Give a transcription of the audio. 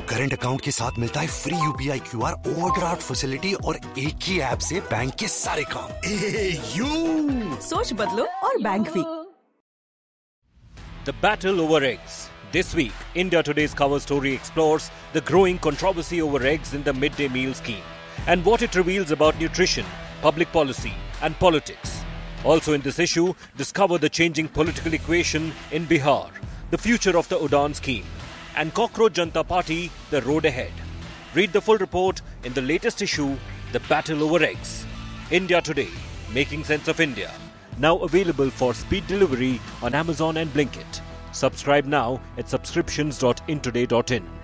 Current account के साथ मिलता है free UPI QR, overdraft facility और एक ही ऐप से बैंक के सारे काम। सोच बदलो और बैंक भी। The battle over eggs. This week, India Today's cover story explores the growing controversy over eggs in the midday meal scheme and what it reveals about nutrition, public policy and politics. Also in this issue, discover the changing political equation in Bihar, the future of the Udaan scheme, and Cockroach Janata Party, the road ahead. Read the full report in the latest issue, The Battle Over Eggs. India Today, making sense of India. Now available for speed delivery on Amazon and Blinkit. Subscribe now at subscriptions.intoday.in.